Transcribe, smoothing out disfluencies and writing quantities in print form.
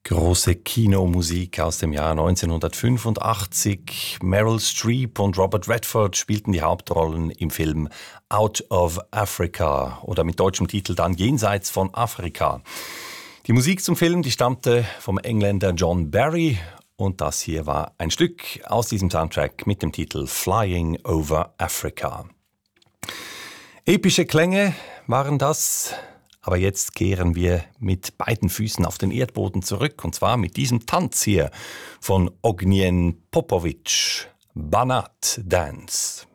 Große Kinomusik aus dem Jahr 1985. Meryl Streep und Robert Redford spielten die Hauptrollen im Film Out of Africa oder mit deutschem Titel dann Jenseits von Afrika. Die Musik zum Film, die stammte vom Engländer John Barry und das hier war ein Stück aus diesem Soundtrack mit dem Titel Flying over Africa. Epische Klänge waren das. Aber jetzt kehren wir mit beiden Füßen auf den Erdboden zurück, und zwar mit diesem Tanz hier von Ognjen Popovic, Banat Dance.